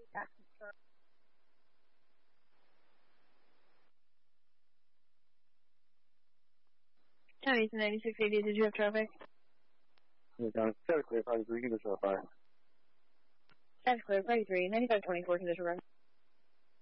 County 9680, did you have traffic? Yeah, down. Set clear, 53, give us a fire. That's clear, 53, 9524, condition room.